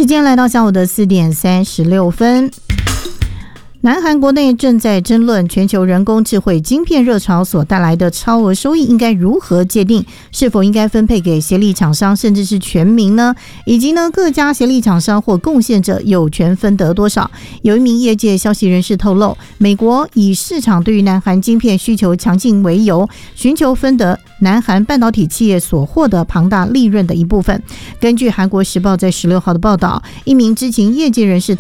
时间来到下午的4点36分。南韩国内正在争论全球人工智慧晶片热潮所带来的超额收益应该如何界定，是否应该分配给协力厂商甚至是全民呢？以及呢各家协力厂商或贡献者有权分得多少？有一名业界消息人士透露，美国以市场对于南韩晶片需求强劲为由，寻求分得南韩半导体企业所获得庞大利润的一部分。根据韩国时报在16号的报道，一名知情业界人士